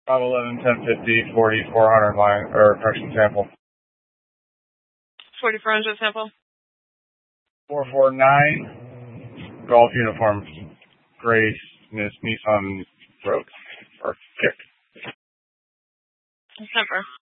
511, 1050, 40, 400 line, or correction sample. 4400 sample. 449, golf uniform, gray Nissan Rogue, or kick. December.